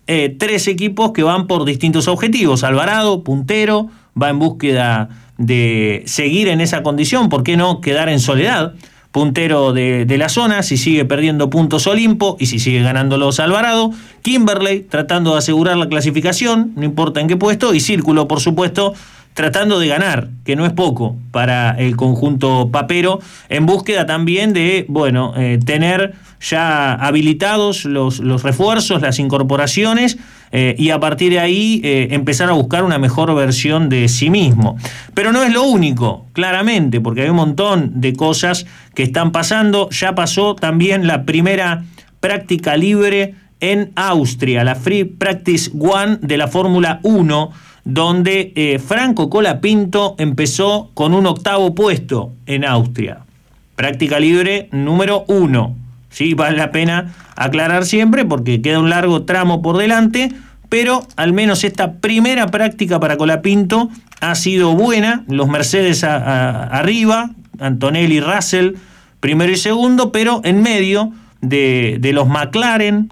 tres equipos que van por distintos objetivos. Alvarado, puntero, va en búsqueda de seguir en esa condición, ¿por qué no quedar en soledad? Puntero de la zona, si sigue perdiendo puntos Olimpo y si sigue ganando los Alvarado. Kimberley tratando de asegurar la clasificación, no importa en qué puesto, y Círculo, por supuesto, tratando de ganar, que no es poco para el conjunto papero, en búsqueda también de, tener ya habilitados los refuerzos, las incorporaciones, y a partir de ahí empezar a buscar una mejor versión de sí mismo. Pero no es lo único, claramente, porque hay un montón de cosas que están pasando. Ya pasó también la primera práctica libre en Austria, la Free Practice One de la Fórmula 1, donde Franco Colapinto empezó con un 8º puesto en Austria. Práctica libre número 1. Sí, vale la pena aclarar siempre porque queda un largo tramo por delante, pero al menos esta primera práctica para Colapinto ha sido buena. Los Mercedes arriba, Antonelli y Russell, primero y segundo, pero en medio de los McLaren,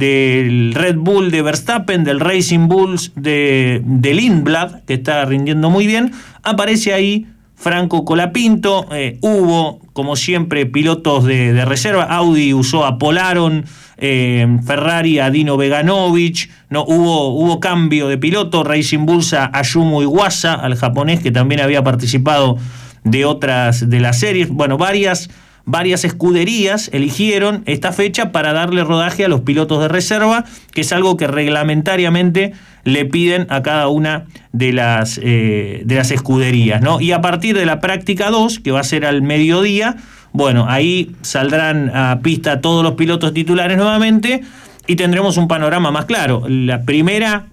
del Red Bull de Verstappen, del Racing Bulls de Lindblad, que está rindiendo muy bien, aparece ahí Franco Colapinto. Hubo, como siempre, pilotos de reserva. Audi usó a Polaron, Ferrari a Dino Beganovic, no hubo cambio de piloto. Racing Bulls a Ayumu Iwasa, al japonés que también había participado de otras de las series. Bueno, varias escuderías eligieron esta fecha para darle rodaje a los pilotos de reserva, que es algo que reglamentariamente le piden a cada una de las escuderías, ¿no? Y a partir de la práctica 2, que va a ser al mediodía, ahí saldrán a pista todos los pilotos titulares nuevamente y tendremos un panorama más claro. La primera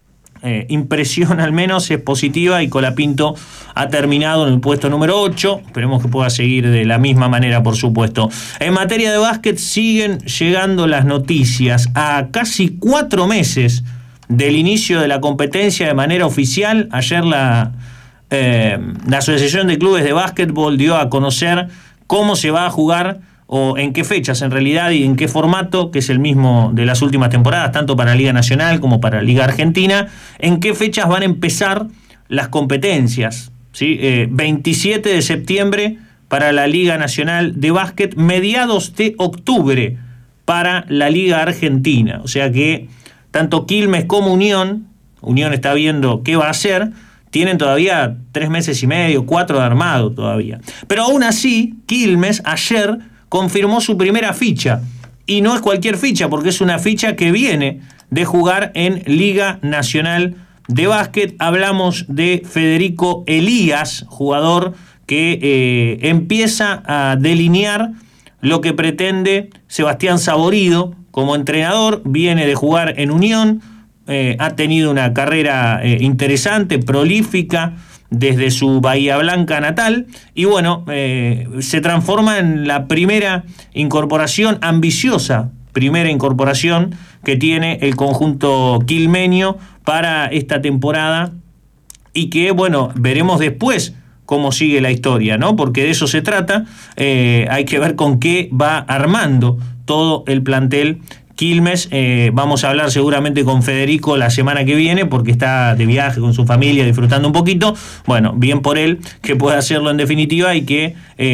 impresión al menos es positiva y Colapinto ha terminado en el puesto número 8. Esperemos que pueda seguir de la misma manera, por supuesto. En materia de básquet siguen llegando las noticias. A casi 4 meses del inicio de la competencia de manera oficial, ayer la Asociación de Clubes de Básquetbol dio a conocer cómo se va a jugar, o en qué fechas en realidad y en qué formato, que es el mismo de las últimas temporadas, tanto para Liga Nacional como para Liga Argentina, en qué fechas van a empezar las competencias, ¿sí? 27 de septiembre para la Liga Nacional de Básquet, mediados de octubre para la Liga Argentina, o sea que tanto Quilmes como Unión está viendo qué va a hacer. Tienen todavía 3 meses y medio, 4 de armado todavía. Pero aún así, Quilmes ayer confirmó su primera ficha. Y no es cualquier ficha, porque es una ficha que viene de jugar en Liga Nacional de Básquet. Hablamos de Federico Elías, jugador que empieza a delinear lo que pretende Sebastián Saborido como entrenador. Viene de jugar en Unión, ha tenido una carrera interesante, prolífica, desde su Bahía Blanca natal, y se transforma en la primera incorporación, ambiciosa primera incorporación que tiene el conjunto quilmeño para esta temporada, y que veremos después cómo sigue la historia, ¿no? Porque de eso se trata. Hay que ver con qué va armando todo el plantel Quilmes. Vamos a hablar seguramente con Federico la semana que viene, porque está de viaje con su familia, disfrutando un poquito. Bien por él que pueda hacerlo en definitiva, y que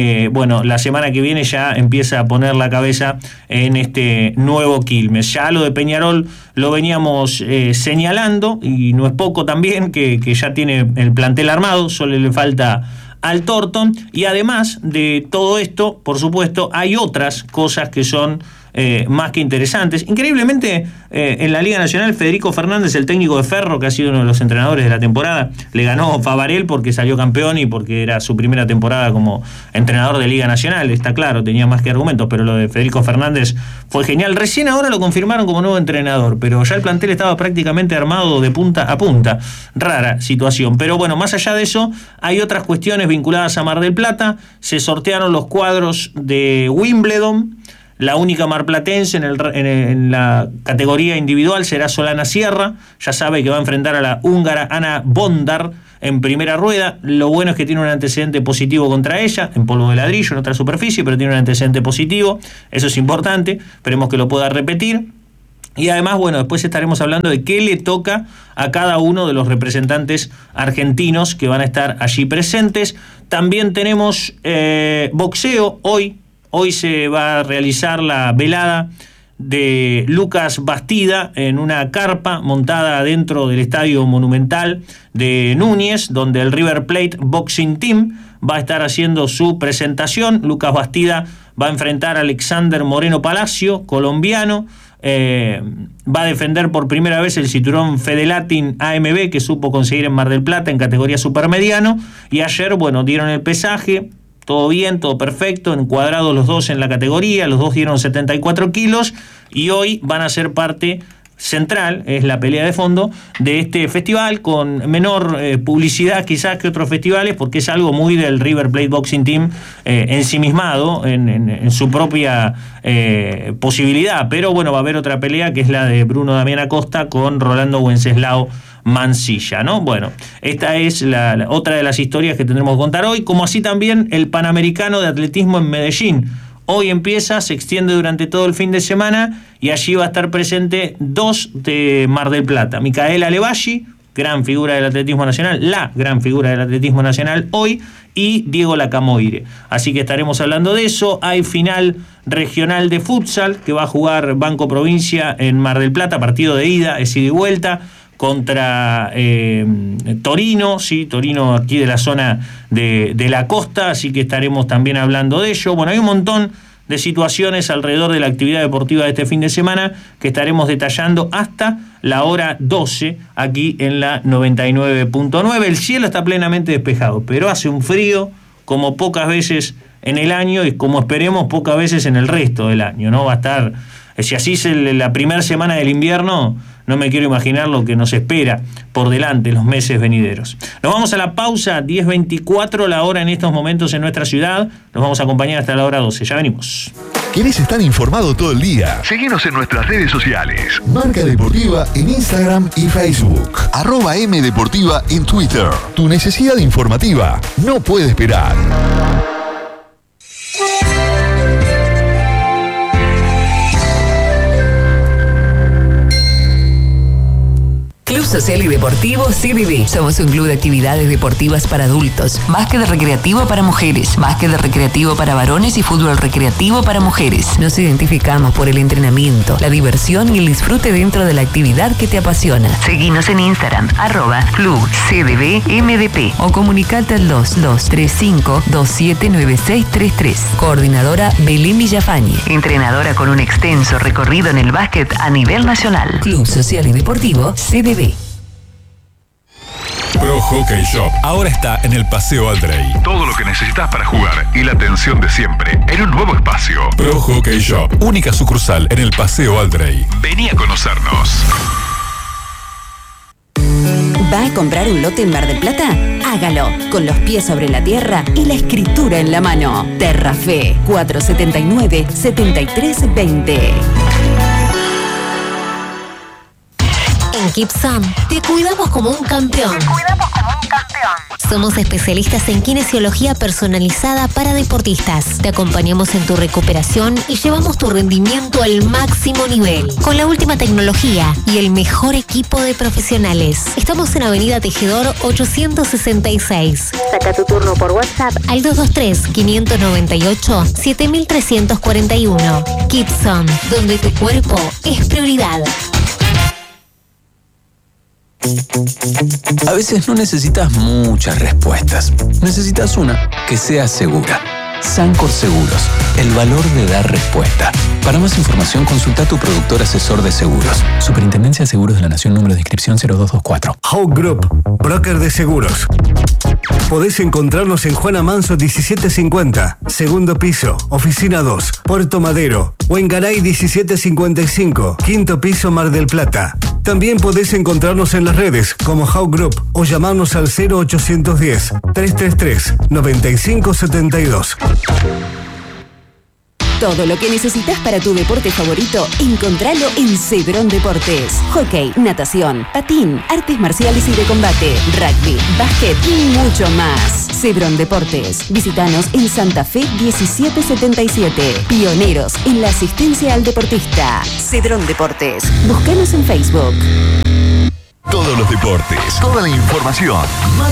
la semana que viene ya empieza a poner la cabeza en este nuevo Quilmes. Ya lo de Peñarol lo veníamos señalando, y no es poco también, que ya tiene el plantel armado, solo le falta al Thornton. Y además de todo esto, por supuesto, hay otras cosas que son más que interesantes. Increíblemente, en la Liga Nacional, Federico Fernández, el técnico de Ferro, que ha sido uno de los entrenadores de la temporada, le ganó Favarel porque salió campeón y porque era su primera temporada como entrenador de Liga Nacional. Está claro, tenía más que argumentos, pero lo de Federico Fernández fue genial. Recién ahora lo confirmaron como nuevo entrenador, pero ya el plantel estaba prácticamente armado de punta a punta. Rara situación. Pero más allá de eso, hay otras cuestiones vinculadas a Mar del Plata. Se sortearon los cuadros de Wimbledon. La única marplatense en la categoría individual será Solana Sierra. Ya sabe que va a enfrentar a la húngara Ana Bondar en primera rueda. Lo bueno es que tiene un antecedente positivo contra ella, en polvo de ladrillo, en otra superficie, pero tiene un antecedente positivo. Eso es importante. Esperemos que lo pueda repetir. Y además, bueno, después estaremos hablando de qué le toca a cada uno de los representantes argentinos que van a estar allí presentes. También tenemos boxeo hoy. Hoy se va a realizar la velada de Lucas Bastida en una carpa montada dentro del Estadio Monumental de Núñez, donde el River Plate Boxing Team va a estar haciendo su presentación. Lucas Bastida va a enfrentar a Alexander Moreno Palacio, colombiano. Va a defender por primera vez el cinturón Fedelatin AMB que supo conseguir en Mar del Plata en categoría supermediano. Y ayer, bueno, dieron el pesaje. Todo bien, todo perfecto, encuadrados los dos en la categoría, los dos dieron 74 kilos y hoy van a ser parte central, es la pelea de fondo de este festival, con menor publicidad quizás que otros festivales, porque es algo muy del River Plate Boxing Team ensimismado en su propia posibilidad, pero bueno, va a haber otra pelea que es la de Bruno Damián Acosta con Rolando Wenceslao Mansilla, ¿no? Bueno, esta es la otra de las historias que tendremos que contar hoy, como así también el Panamericano de Atletismo en Medellín. Hoy empieza, se extiende durante todo el fin de semana y allí va a estar presente dos de Mar del Plata. Micaela Levalli, gran figura del atletismo nacional, la gran figura del atletismo nacional hoy, y Diego Lacamoire. Así que estaremos hablando de eso. Hay final regional de futsal que va a jugar Banco Provincia en Mar del Plata, partido de ida, es ida y vuelta, contra Torino, sí, Torino aquí de la zona de la costa, así que estaremos también hablando de ello. Bueno, hay un montón de situaciones alrededor de la actividad deportiva de este fin de semana que estaremos detallando hasta la hora 12 aquí en la 99.9. El cielo está plenamente despejado, pero hace un frío como pocas veces en el año y como esperemos pocas veces en el resto del año, ¿no? Va a estar, si así es la primera semana del invierno, no me quiero imaginar lo que nos espera por delante en los meses venideros. Nos vamos a la pausa, 10:24 la hora en estos momentos en nuestra ciudad. Nos vamos a acompañar hasta la hora 12. Ya venimos. ¿Querés estar informado todo el día? Seguinos en nuestras redes sociales. Marca Deportiva en Instagram y Facebook. @mdeportiva en Twitter. Tu necesidad informativa no puede esperar. Club Social y Deportivo CDD. Somos un club de actividades deportivas para adultos, básquet recreativo para mujeres, básquet recreativo para varones y fútbol recreativo para mujeres. Nos identificamos por el entrenamiento, la diversión y el disfrute dentro de la actividad que te apasiona. Seguinos en Instagram, @Club CDDMDP o comunicate al 2235-279633. Coordinadora Belén Villafañe. Entrenadora con un extenso recorrido en el básquet a nivel nacional. Club Social y Deportivo CDD. Pro Hockey Shop ahora está en el Paseo Aldrey. Todo lo que necesitas para jugar y la atención de siempre en un nuevo espacio. Pro Hockey Shop, única sucursal en el Paseo Aldrey. Vení a conocernos. ¿Va a comprar un lote en Mar del Plata? Hágalo con los pies sobre la tierra y la escritura en la mano. Terrafe 479-7320. En Kipson te cuidamos como un campeón. Somos especialistas en kinesiología personalizada para deportistas. Te acompañamos en tu recuperación y llevamos tu rendimiento al máximo nivel. Con la última tecnología y el mejor equipo de profesionales. Estamos en Avenida Tejedor 866. Saca tu turno por WhatsApp al 223-598-7341. Kipson, donde tu cuerpo es prioridad. A veces no necesitas muchas respuestas. Necesitas una que sea segura. Sancor Seguros, el valor de dar respuesta. Para más información, consulta a tu productor asesor de seguros. Superintendencia de Seguros de la Nación, número de inscripción 0224. Hawk Group, broker de seguros. Podés encontrarnos en Juana Manso 1750, segundo piso, oficina 2, Puerto Madero, o en Garay 1755, quinto piso, Mar del Plata. También podés encontrarnos en las redes como Hawk Group o llamarnos al 0810-333-9572. Todo lo que necesitas para tu deporte favorito, encontralo en Cedrón Deportes. Hockey, natación, patín, artes marciales y de combate, rugby, básquet y mucho más. Cedrón Deportes. Visítanos en Santa Fe 1777. Pioneros en la asistencia al deportista. Cedrón Deportes. Búscanos en Facebook. Todos los deportes, toda la información.